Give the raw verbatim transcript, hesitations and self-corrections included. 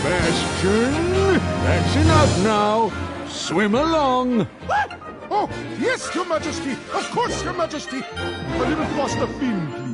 Bastion, that's enough now. Swim along. Oh, yes, Your Majesty. Of course, Your Majesty. A little faster, Finn,